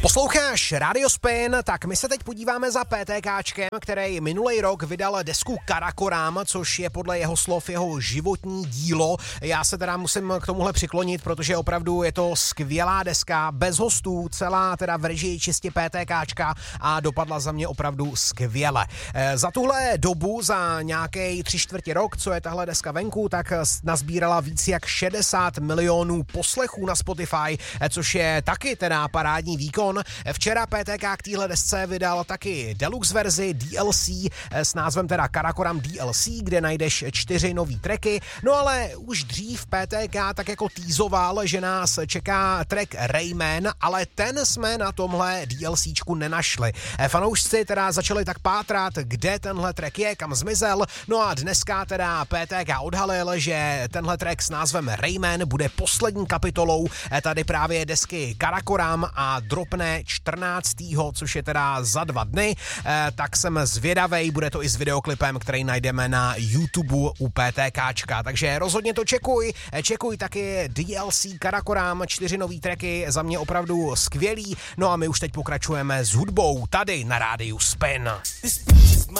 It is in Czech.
Posloucháš Radio Spin, tak my se teď podíváme za PTKčkem, který minulý rok vydal desku Karakoram, což je podle jeho slov jeho životní dílo. Já se teda musím k tomuhle přiklonit, protože opravdu je to skvělá deska, bez hostů, celá teda v režii čistě PTKčka a dopadla za mě opravdu skvěle. Za tuhle dobu, za nějaký 3/4 rok, co je tahle deska venku, tak nazbírala víc jak 60 milionů poslechů na Spotify, což je taky teda parádní výkon. Včera PTK k téhle desce vydal taky deluxe verzi DLC s názvem teda Karakoram DLC, kde najdeš 4 nový tracky. No ale už dřív PTK tak jako teasoval, že nás čeká track Rayman, ale ten jsme na tomhle DLCčku nenašli. Fanoušci teda začali tak pátrat, kde tenhle track je, kam zmizel. No a dneska teda PTK odhalil, že tenhle track s názvem Rayman bude poslední kapitolou tady právě desky Karakoram a dropne 14. což je teda za 2 dny, tak jsem zvědavej, bude to i s videoklipem, který najdeme na YouTube u PTKčka, takže rozhodně to čekuj taky DLC Karakoram, 4 nový tracky, za mě opravdu skvělý, no a my už teď pokračujeme s hudbou tady na rádiu Spin.